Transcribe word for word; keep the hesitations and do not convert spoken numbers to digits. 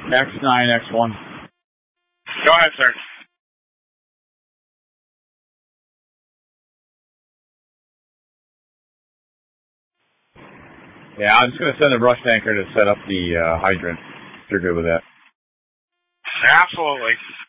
X nine, X one. Go ahead, sir. Yeah, I'm just going to send a brush tanker to set up the uh, hydrant. If you're good with that. Absolutely.